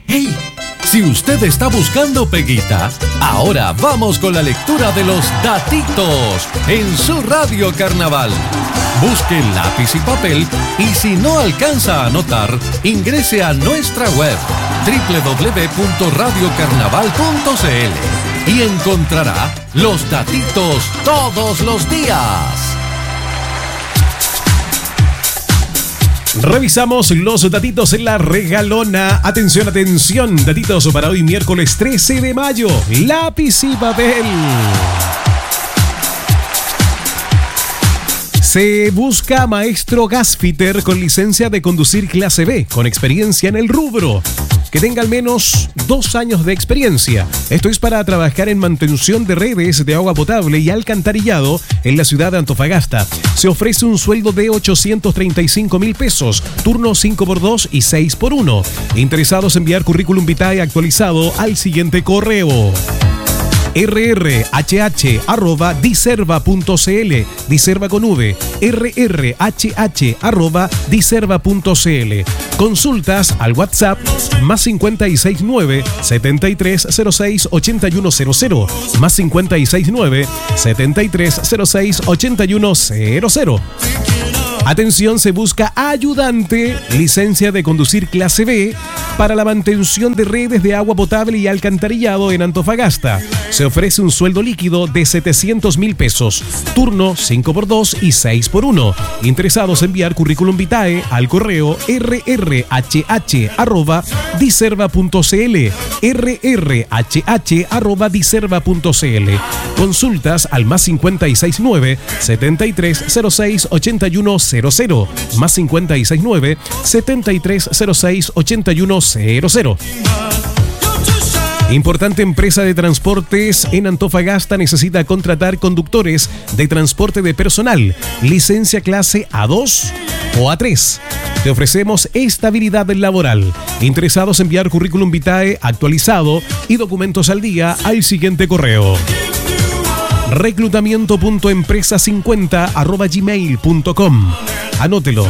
¡Hey! Si usted está buscando peguita, ahora vamos con la lectura de los datitos en su Radio Carnaval. Busque lápiz y papel y si no alcanza a anotar, ingrese a nuestra web www.radiocarnaval.cl y encontrará los datitos todos los días. Revisamos los datitos en la regalona. Atención, atención. Datitos para hoy miércoles 13 de mayo. Lápiz y papel. Se busca maestro gasfitter con licencia de conducir clase B, con experiencia en el rubro. Que tenga al menos 2 años de experiencia. Esto es para trabajar en mantención de redes de agua potable y alcantarillado en la ciudad de Antofagasta. Se ofrece un sueldo de 835.000 pesos, turno 5x2 y 6x1. Interesados en enviar currículum vitae actualizado al siguiente correo: rrhh@diserva.cl, diserva con v, rrhh@diserva.cl. Consultas al WhatsApp más 569 7306 8100, más 569 7306 8100. Atención, se busca ayudante, licencia de conducir clase B para la mantención de redes de agua potable y alcantarillado en Antofagasta. Se ofrece un sueldo líquido de 700.000 pesos, turno 5x2 y 6x1. Interesados en enviar currículum vitae al correo rrhh@diserva.cl, rrhh@diserva.cl. Consultas al más 569 7306 8100, más 569 7306 8100. Importante empresa de transportes en Antofagasta necesita contratar conductores de transporte de personal, licencia clase A2 o A3. Te ofrecemos estabilidad laboral. Interesados en enviar currículum vitae actualizado y documentos al día al siguiente correo: reclutamiento.empresa50@gmail.com. Anótelo: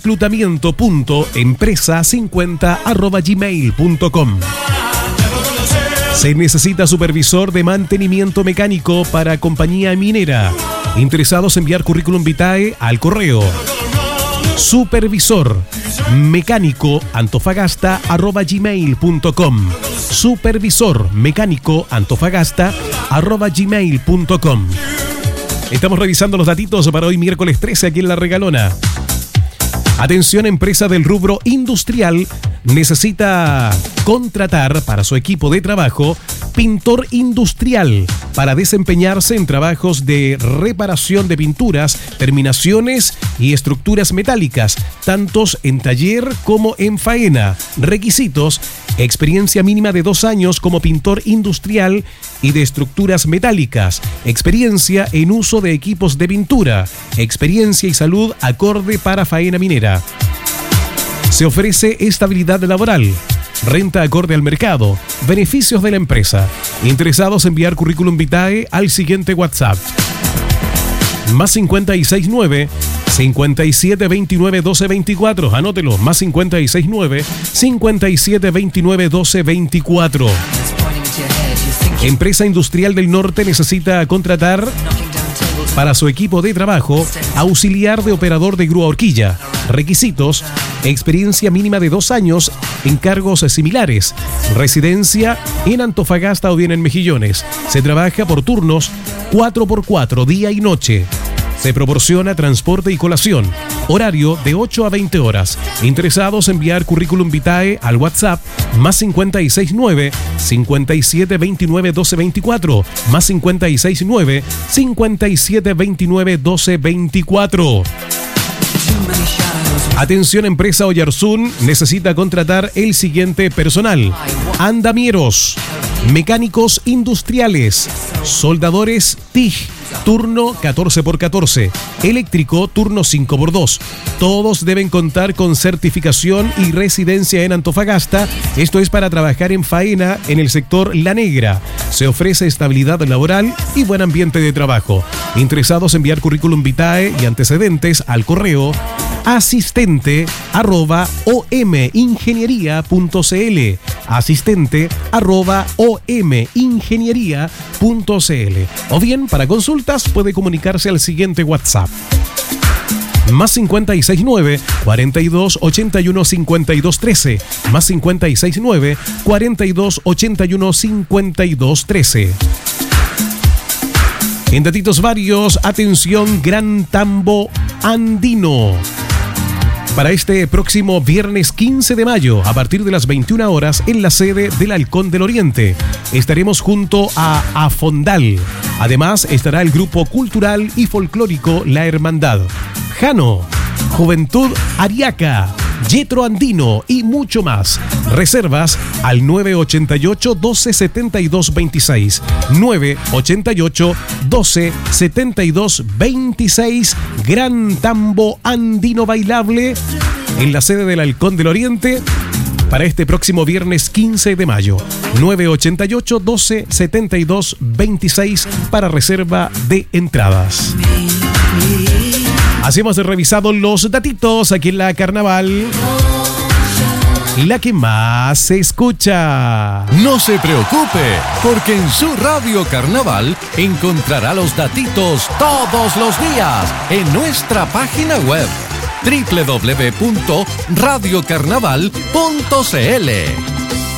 reclutamiento.empresa50@gmail.com. Se necesita supervisor de mantenimiento mecánico para compañía minera. Interesados en enviar currículum vitae al correo supervisor mecánico antofagasta@gmail.com, supervisor mecánico antofagasta@gmail.com. Estamos revisando los datitos para hoy miércoles 13 aquí en La Regalona. Atención, empresa del rubro industrial necesita contratar para su equipo de trabajo pintor industrial para desempeñarse en trabajos de reparación de pinturas, terminaciones y estructuras metálicas, tantos en taller como en faena. Requisitos: experiencia mínima de 2 años como pintor industrial y de estructuras metálicas, experiencia en uso de equipos de pintura, experiencia y salud acorde para faena minera. Se ofrece estabilidad laboral, renta acorde al mercado, beneficios de la empresa. Interesados en enviar currículum vitae al siguiente WhatsApp: más 569 5729 1224. Anótelo: más 569 5729 1224. Empresa Industrial del Norte necesita contratar para su equipo de trabajo auxiliar de operador de grúa horquilla. Requisitos: experiencia mínima de 2 años en cargos similares, residencia en Antofagasta o bien en Mejillones. Se trabaja por turnos 4x4, día y noche. Se proporciona transporte y colación. Horario de 8 a 20 horas. Interesados en enviar currículum vitae al WhatsApp más 569 5729 1224, más 569 5729 1224. Atención, empresa Oyarzún necesita contratar el siguiente personal: andamieros, mecánicos industriales, soldadores TIG, turno 14x14, eléctrico, turno 5x2. Todos deben contar con certificación y residencia en Antofagasta. Esto es para trabajar en faena en el sector La Negra. Se ofrece estabilidad laboral y buen ambiente de trabajo. Interesados en enviar currículum vitae y antecedentes al correo asistente@omingeniería.cl, asistente@omingeniería.cl. O bien, para consultas, puede comunicarse al siguiente WhatsApp. Más 569 42 81 52 13. Más 569 42 81 52 13. En datitos varios, atención, Gran Tambo Andino. Para este próximo viernes 15 de mayo, a partir de las 21 horas, en la sede del Halcón del Oriente, estaremos junto a Afondal. Además, estará el grupo cultural y folclórico La Hermandad, Jano, Juventud Ariaca, Yetro Andino y mucho más. Reservas al 988 12 72 26. 988 12 72 26. Gran Tambo Andino bailable en la sede del Halcón del Oriente para este próximo viernes 15 de mayo. 988 12 72 26 para reserva de entradas. Así hemos revisado los datitos aquí en la Carnaval, la que más se escucha. No se preocupe, porque en su Radio Carnaval encontrará los datitos todos los días en nuestra página web www.radiocarnaval.cl.